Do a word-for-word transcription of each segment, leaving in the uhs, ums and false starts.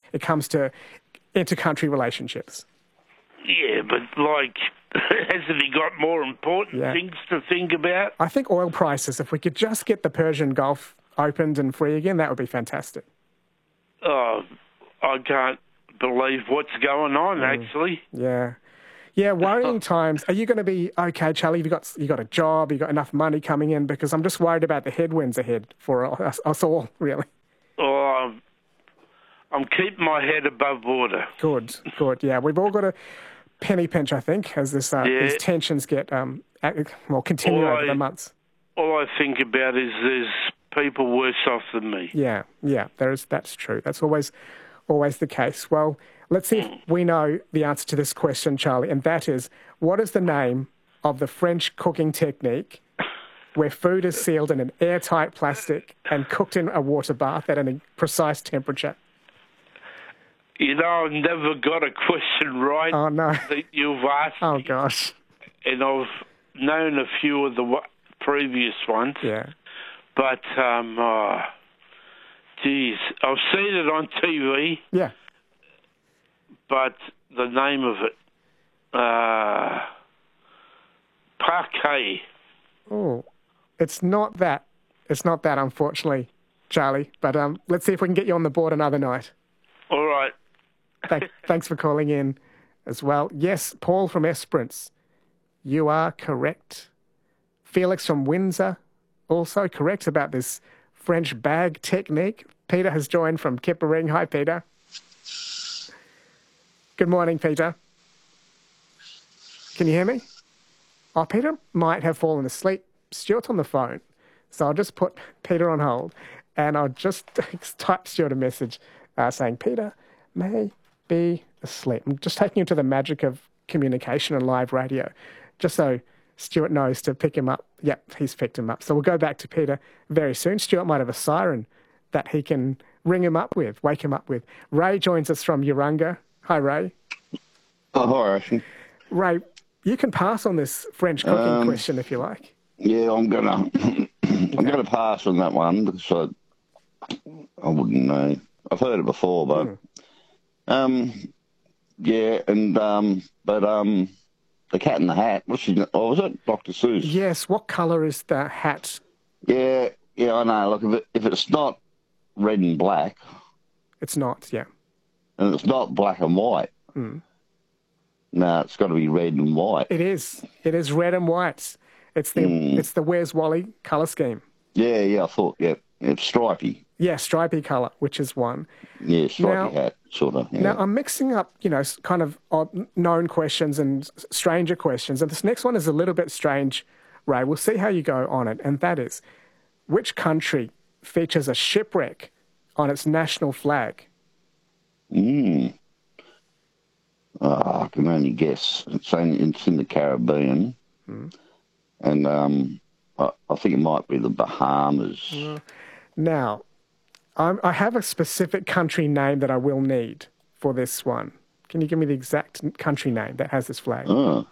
it comes to inter-country relationships. Yeah, but, like, hasn't he got more important Yeah. things to think about? I think oil prices, if we could just get the Persian Gulf opened and free again, that would be fantastic. Oh, I can't believe what's going on, Mm. actually. Yeah. Yeah, worrying times. Are you going to be okay, Charlie? Have you got you got a job? You got enough money coming in? Because I'm just worried about the headwinds ahead for us, us all, really. Oh, I'm, I'm keeping my head above water. Good, good. Yeah, we've all got to penny pinch, I think, as this uh, Yeah. these tensions get um ac- well continue All over I- the months. All I think about is there's people worse off than me. Yeah, yeah. There is. That's true. That's always always the case. Well, let's see if we know the answer to this question, Charlie, and that is, what is the name of the French cooking technique where food is sealed in an airtight plastic and cooked in a water bath at a precise temperature? You know, I've never got a question right Oh, no. that you've asked Oh, me, gosh. and I've known a few of the wa- previous ones. Yeah. But, um, oh, geez, I've seen it on T V, Yeah. but the name of it, uh, parquet. Oh, it's not that. It's not that, unfortunately, Charlie. But um, let's see if we can get you on the board another night. All right. Th- thanks for calling in as well. Yes, Paul from Esperance, you are correct. Felix from Windsor, also correct about this French bag technique. Peter has joined from Kippering. Hi, Peter. Good morning, Peter. Can you hear me? Oh, Peter might have fallen asleep. Stuart's on the phone. So I'll just put Peter on hold and I'll just type Stuart a message uh, saying, Peter may be asleep. I'm just taking you to the magic of communication and live radio, just so Stuart knows to pick him up. Yep, he's picked him up. So we'll go back to Peter very soon. Stuart might have a siren that he can ring him up with, wake him up with. Ray joins us from Urunga. Hi, Ray. Oh, hi, Ashley. Ray, you can pass on this French cooking Um, question if you like. Yeah, I'm gonna, I'm gonna pass on that one because I, I wouldn't know. I've heard it before, but Mm. um, yeah, and um, but um, the Cat in the Hat. What's she? Oh, was it Doctor Seuss? Yes, what colour is the hat? Yeah, yeah, I know. Look, if it, if it's not red and black, It's not, yeah. and it's not black and white, Mm. no, it's got to be red and white. It is. It is red and white. It's the Mm. it's the Where's Wally colour scheme. Yeah, yeah, I thought, yeah, it's stripy. Yeah, stripy colour, which is one. Yeah, stripy Now- hat, sort of. Yeah. Now, I'm mixing up, you know, s- kind of odd, known questions and s- stranger questions. And this next one is a little bit strange, Ray. We'll see how you go on it. And that is, which country features a shipwreck on its national flag? Mm. Oh, I can only guess. It's, only, it's in the Caribbean. Mm. And um, I, I think it might be the Bahamas. Now, I'm, I have a specific country name that I will need for this one. Can you give me the exact n- country name that has this flag? Oh.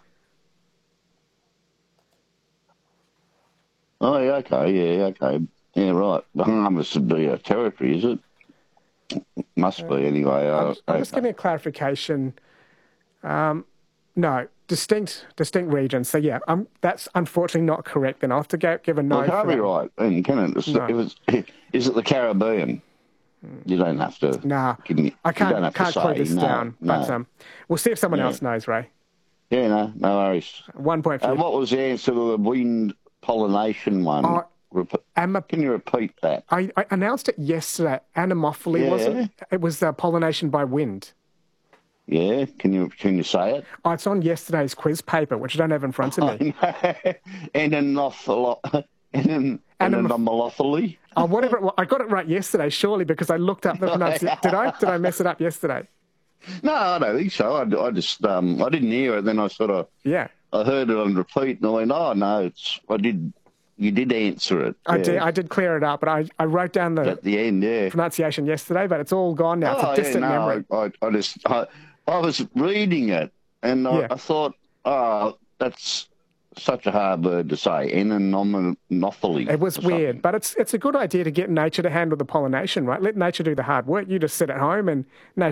Oh, yeah, okay, yeah, okay. Yeah, right. Bahamas would be a territory, is it? Must be, anyway. I'm, Uh, I'm just okay. giving a clarification. Um, no, distinct distinct regions. So, yeah, um, that's unfortunately not correct. Then I'll have to go, give a no Well, it can't for be that. right, then, can it? It's, No. if it's, is it the Caribbean? You don't have to. Nah, give me, I you can't, don't have can't to clue say, this no, down. But no. um, we'll see if someone Yeah. else knows, Ray. Yeah, no, no worries. One point for And you. what was the answer to the wind pollination one? Oh, Rep- Ama- Can you repeat that? I, I announced it yesterday. Anemophily, Yeah. wasn't it? It was uh, pollination by wind. Yeah, can you can you say it? Oh, it's on yesterday's quiz paper, which I don't have in front of me. Anemophilo- Anem- Anem- Anemophily? Oh, whatever it was. I got it right yesterday, surely, because I looked up the pronunciation. Did I? Did I mess it up yesterday? No, I don't think so. I, I just um, I didn't hear it. Then I sort of Yeah. I heard it on repeat, and I went, "Oh no, it's I did. You did answer it. I yeah. did. I did clear it up, but I, I wrote down the At the end, yeah. pronunciation yesterday, but it's all gone now. It's Oh, a distant yeah, no, memory. I, I, I just, I, I was reading it, and I, Yeah. I thought, oh, that's such a hard word to say, anemophily. It was or something. weird, but it's it's a good idea to get nature to handle the pollination, right? Let nature do the hard work. You just sit at home and nature